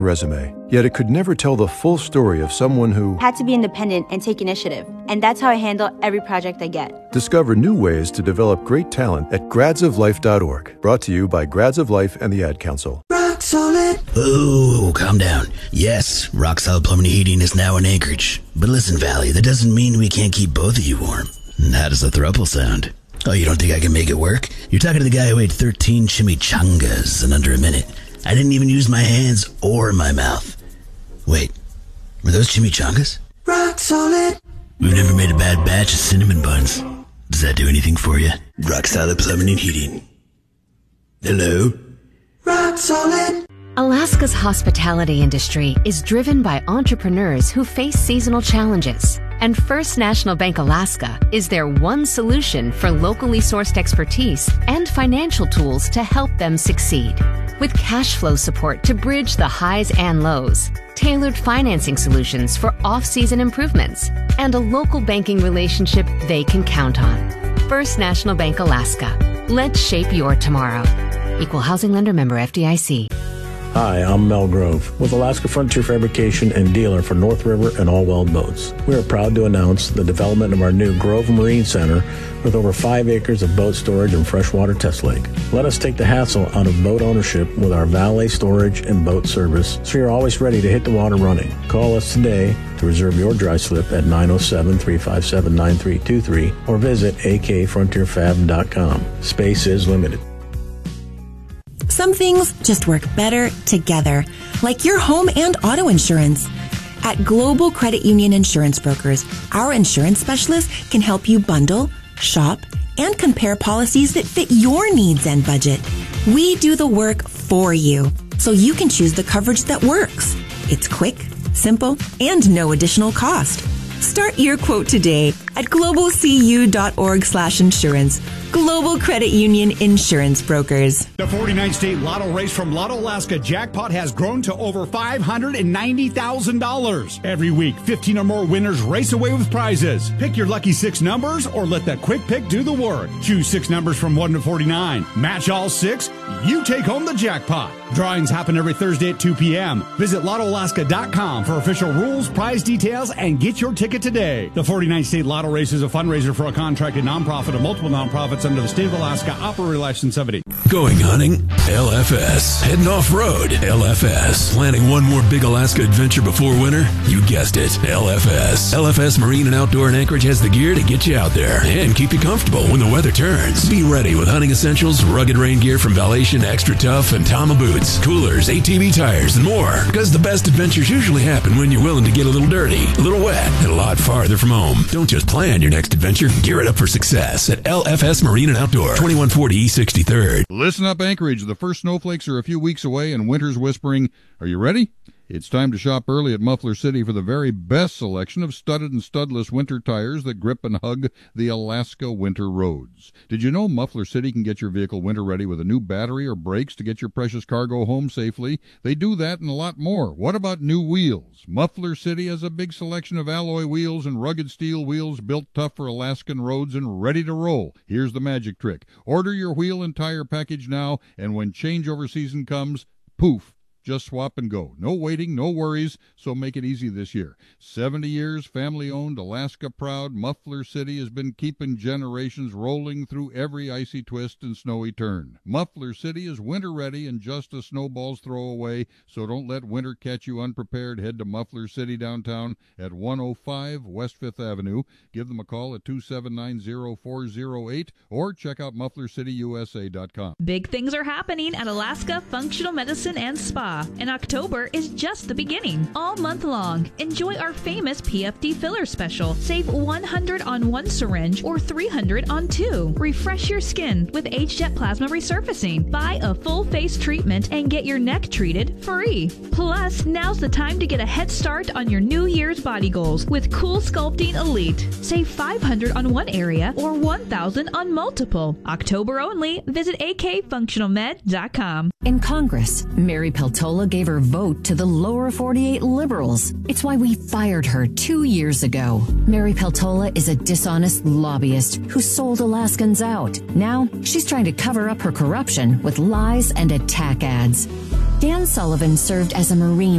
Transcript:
resume. Yet it could never tell the full story of someone who had to be independent and take initiative. And that's how I handle every project I get. Discover new ways to develop great talent at gradsoflife.org. Brought to you by Grads of Life and the Ad Council. Rock Solid. Oh, calm down. Yes, Rock Solid Plumbing and Heating is now in Anchorage. But listen, Valley, that doesn't mean we can't keep both of you warm. How does the throuple sound? Oh, you don't think I can make it work? You're talking to the guy who ate 13 chimichangas in under a minute. I didn't even use my hands or my mouth. Wait, were those chimichangas? Rock Solid. We've never made a bad batch of cinnamon buns. Does that do anything for you? Rock Solid Plumbing and Heating. Hello? Rock Solid. Alaska's hospitality industry is driven by entrepreneurs who face seasonal challenges. And First National Bank Alaska is their one solution for locally sourced expertise and financial tools to help them succeed. With cash flow support to bridge the highs and lows, tailored financing solutions for off-season improvements, and a local banking relationship they can count on. First National Bank Alaska. Let's shape your tomorrow. Equal housing lender, member FDIC. Hi, I'm Mel Grove with Alaska Frontier Fabrication and dealer for North River and Allwell Boats. We are proud to announce the development of our new Grove Marine Center with over 5 acres of boat storage and freshwater test lake. Let us take the hassle out of boat ownership with our valet storage and boat service so you're always ready to hit the water running. Call us today to reserve your dry slip at 907-357-9323 or visit akfrontierfab.com. Space is limited. Some things just work better together, like your home and auto insurance. At Global Credit Union Insurance Brokers, our insurance specialists can help you bundle, shop, and compare policies that fit your needs and budget. We do the work for you, so you can choose the coverage that works. It's quick, simple, and no additional cost. Start your quote today at globalcu.org/insurance. Global Credit Union Insurance Brokers. The 49th State Lotto race from Lotto Alaska Jackpot has grown to over $590,000. Every week, 15 or more winners race away with prizes. Pick your lucky 6 numbers or let the quick pick do the work. Choose 6 numbers from 1 to 49. Match all 6, you take home the jackpot. Drawings happen every Thursday at 2 p.m. Visit LottoAlaska.com for official rules, prize details, and get your ticket today. The 49th State Lotto race is a fundraiser for a contracted nonprofit of multiple nonprofits under the State of Alaska Operator License 70. Going hunting? LFS. Heading off-road? LFS. Planning one more big Alaska adventure before winter? You guessed it, LFS. LFS Marine and Outdoor in Anchorage has the gear to get you out there and keep you comfortable when the weather turns. Be ready with hunting essentials, rugged rain gear from Valation, Extra Tough, and Tama boots, coolers, ATV tires, and more. Because the best adventures usually happen when you're willing to get a little dirty, a little wet, and a lot farther from home. Don't just plan your next adventure. Gear it up for success at LFS Marine and Outdoor, 2140 East 63rd. Listen up, Anchorage. The first snowflakes are a few weeks away and winter's whispering. Are you ready? It's time to shop early at Muffler City for the very best selection of studded and studless winter tires that grip and hug the Alaska winter roads. Did you know Muffler City can get your vehicle winter ready with a new battery or brakes to get your precious cargo home safely? They do that and a lot more. What about new wheels? Muffler City has a big selection of alloy wheels and rugged steel wheels built tough for Alaskan roads and ready to roll. Here's the magic trick. Order your wheel and tire package now, and when changeover season comes, poof, just swap and go. No waiting, no worries, so make it easy this year. 70 years, family-owned, Alaska-proud, Muffler City has been keeping generations rolling through every icy twist and snowy turn. Muffler City is winter-ready and just a snowball's throw away, so don't let winter catch you unprepared. Head to Muffler City downtown at 105 West 5th Avenue. Give them a call at 279-0408 or check out MufflerCityUSA.com. Big things are happening at Alaska Functional Medicine and Spa. And October is just the beginning. All month long, enjoy our famous PFD filler special. Save $100 on 1 syringe or $300 on 2. Refresh your skin with Age-Jet Plasma Resurfacing. Buy a full face treatment and get your neck treated free. Plus, now's the time to get a head start on your New Year's body goals with Cool Sculpting Elite. Save $500 on 1 area or $1,000 on multiple. October only. Visit akfunctionalmed.com. In Congress, Mary Peltola Peltola gave her vote to the lower 48 liberals. It's why we fired her 2 years ago. Mary Peltola is a dishonest lobbyist who sold Alaskans out. Now, she's trying to cover up her corruption with lies and attack ads. Dan Sullivan served as a Marine